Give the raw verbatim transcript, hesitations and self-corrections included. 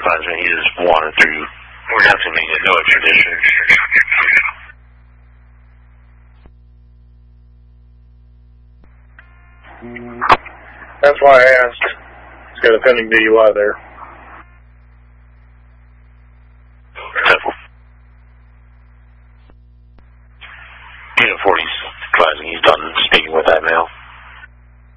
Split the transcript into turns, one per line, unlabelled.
advertisement. He just wanted to, we're not to make it no tradition.
That's why I asked. He's got a pending D U I there.